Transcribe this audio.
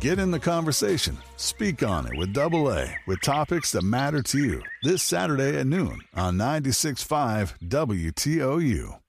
Get in the conversation. Speak on it with Double A with topics that matter to you. This Saturday at noon on 96.5 WTOU.